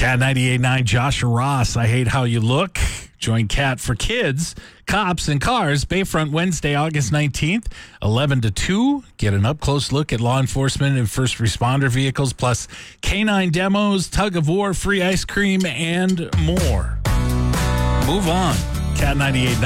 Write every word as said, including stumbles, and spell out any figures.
Cat ninety-eight point nine, Joshua Ross, I Hate How You Look. Join Cat for Kids, Cops, and Cars, Bayfront, Wednesday, August nineteenth, eleven to two. Get an up-close look at law enforcement and first responder vehicles, plus canine demos, tug of war, free ice cream, and more. Move on. Cat ninety-eight point nine.